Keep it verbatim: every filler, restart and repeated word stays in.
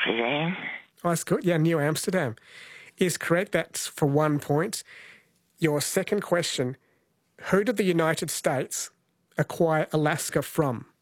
Amsterdam. Oh, that's good. Yeah, New Amsterdam is correct. That's for one point. Your second question, who did the United States acquire Alaska from?